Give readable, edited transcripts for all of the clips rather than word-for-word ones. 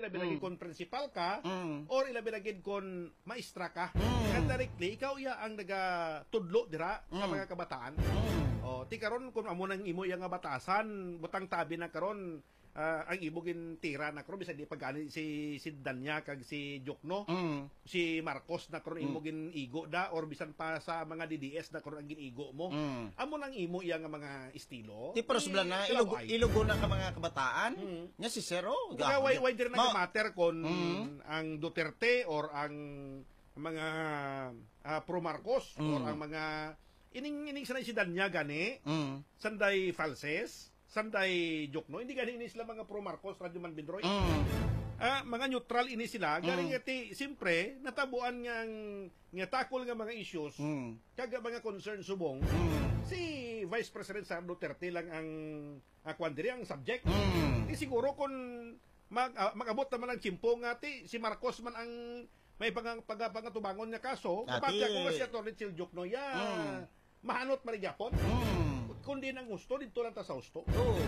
ilabi lagi kon principal ka, or ilabi lagi kon maestra ka. Kaya directly, ikaw iya ang nagatudlo dira sa mga kabataan. O, ti karon kung amo nang imo iya nga batasan, butang tabi na karon, ang ibugin tira na karon bisan di pagani si Danya kag si Jokno, si Marcos na karon imogin igo da, or bisan pa sa mga DDS na karon ang ginigo mo. Amo nang imo iya nga mga estilo. Ti prosbla na ilugo na ka mga kabataan. Nya si Zero. Kaya why dir na matter kon ang Duterte or ang mga pro Marcos or ang mga ining sanay si Danya gani, sanday Falses, sanday Jokno, hindi gani ini sila mga pro Marcos, Radyo Man Bindroy. Mga neutral ini sila, galing iti, siyempre, natabuan nga takol nga mga issues, kaga mga concern subong, si Vice President Sara Duterte lang ang kwandiri, ang subject. Siguro kung mag-abot naman ang chimpo nga si Marcos man ang may pagatubangon nga kaso, kapag kung kasi Atty. Chil Jokno, mahanot marigyapon. Kung di nang gusto, dito lang ta sa gusto.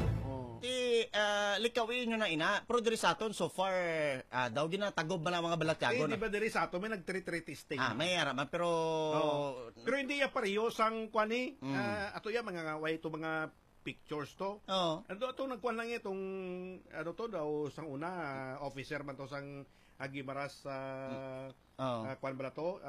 Likawin nyo na ina, pero diri sa aton, so far, daw ginatagob ba na mga balatyago na? Di ba diri sa aton, may nag-3-3 testing. May araman, pero... Pero hindi ya pareho sang kwani. Ato ya, mga way to mga pictures to. Ito nagkuhan lang itong, ano to daw, sang una, officer man to sang Agimaras kuan ba to?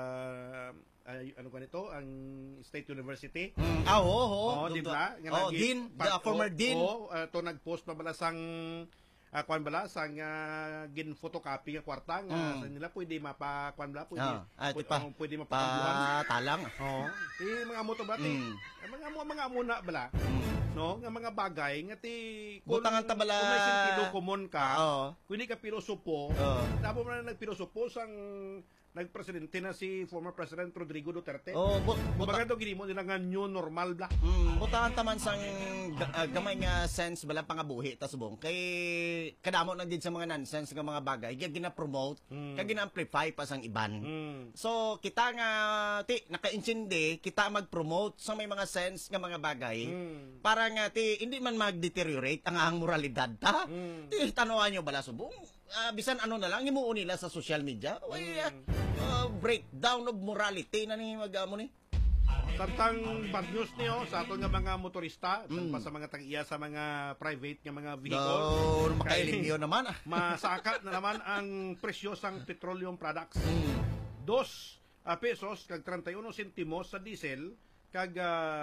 Ano ka nito? Ang State University. Di ba? Dean, the former Dean. Ito nag-post pa bala sang kuan bala sang gin-photocopy nga kwarta nga sa nila pwede mapa-kuan bala pwede mapakabuhan. Talang. Mga mo to ba mga muna bala. No, nga mga bagay nga ti butangan ta bala kung may sentido common ka, kung hindi ka pilosopo, tabo man nagpilosopo sang nagpresidente na si former President Rodrigo Duterte. Baga daw gini mo nila nga new normal bla. Butangan taman sang gamay nga sense bala pangabuhi ta subong. Kay kadamo na din sa mga nonsense nga mga bagay kaya gina-promote, kaya gina-amplify pa sang iban. So kita nga naka-intindi, kita mag-promote sa may mga sense nga mga bagay para nga hindi man mag-deteriorate ang moralidad ta. Tanawan nyo bala subong. Bisan ano na lang imuo nila sa social media. Breakdown of morality na ni magamo ni. Tantang bad news niyo sa ato nga mga motorista, pa sa mga tag-iya sa mga private nga mga vehicle. Makailimyo naman. Masaka na naman ang presyo sang petroleum products. 2 pesos kag 31 sentimos sa diesel kag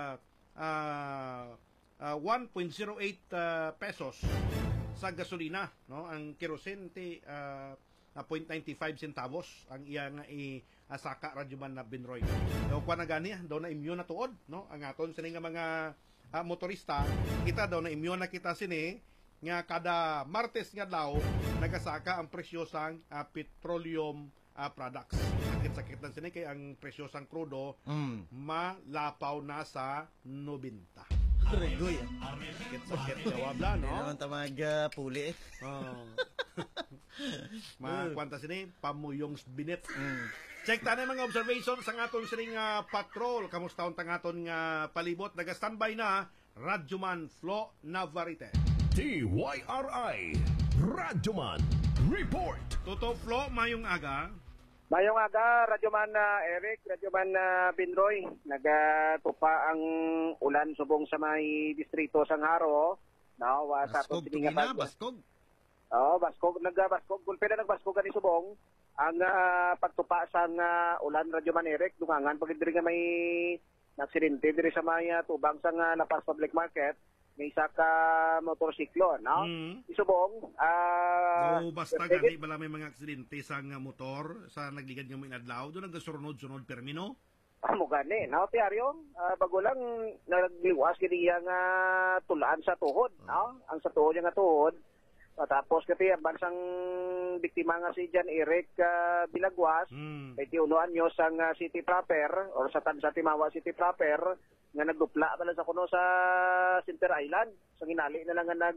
1.08 pesos sa gasolina, no? Ang kerosene 0.95 centavos ang iya nga asaka Radyo Man na Bindroy. So kuan na gani daw na immune na tuod, no? Ang aton sini nga mga motorista, kita daw na immune na kita sini nga kada Martes nga daw nagasaka ang presyo sang petroleum products. Sakit-sakit lang sini kay ang presyo sang krudo malapaw na sa 90. Regoy. Sakit-sakit jawab la, no? Naman tamag puli. Kwanta sini pamuyong binet. Check tayo mga observations sa aton sining patrol. Kamusta ang tangaton nga palibot? Naga-standby na Radyo Man Flo Navarrete. TYRI Radyo Man Report. Toto Flo, mayong aga. Mayong aga, Radyo Man Eric, Radyo Man Bindroy. Nagatupa ang ulan subong sa may distrito sang Haro. No, Baskog tumina, Baskog. Baskog, nagbaskog. Kung pwede nagbaskog ni subong, ang pagtupa sang ulan, Radyo Man Eric, dungangan, pag diri nga may naksidente diri sa may tubang sang Lapas Public Market, may isa ka motorsiklo, no? Isubong, basta gani bala may mga aksidente sa motor sa nagligad nga may adlaw, doon nagasunod-sunod permino. Mo gani, no? Tiaryo, bago lang nagliwas kini yang tulaan sa tuhod, no? Ang sa tuhod nga tuhod. Tapos kasi ang bansang biktima nga si John Eric Bilagwas, kay tiunuan nyo sang city proper or sa Tansa Timawa City proper nga nagdupla pala sa kuno sa Center Island. So ginali na lang nga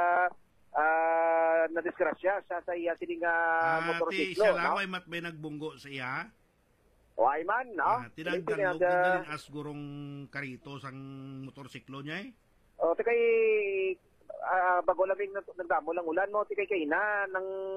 na-disgrasya sa iya sining motorsiklo. Siya lang ay matbay nagbunggo sa iya. Why man, no? Tinagdalog din asgurong karito sang motorsiklo niya O, tikay bago laming nagdamo lang ulan mo, tikay kay na ng